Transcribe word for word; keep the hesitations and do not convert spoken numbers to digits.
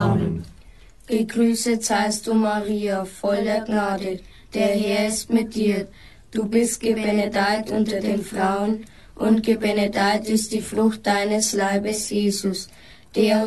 Amen. Gegrüßet seist du, Maria, voll der Gnade, der Herr ist mit dir. Du bist gebenedeit unter den Frauen, und gebenedeit ist die Frucht deines Leibes, Jesus, der